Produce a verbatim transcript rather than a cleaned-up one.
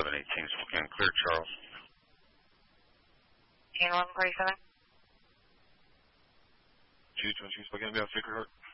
seven eighteen Spokane. Clear, Charles. eleven forty-seven. G twenty-two Spokane, be on Sacred Heart.